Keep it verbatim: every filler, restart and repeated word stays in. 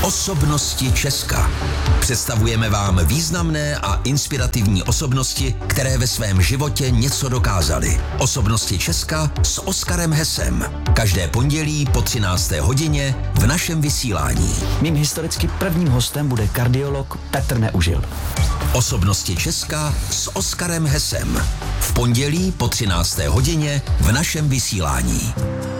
Osobnosti Česka. Představujeme vám významné a inspirativní osobnosti, které ve svém životě něco dokázaly. Osobnosti Česka s Oskarem Hesem. Každé pondělí po třinácté hodině v našem vysílání. Mým historicky prvním hostem bude kardiolog Petr Neužil. Osobnosti Česka s Oskarem Hesem. V pondělí po třinácté hodině v našem vysílání.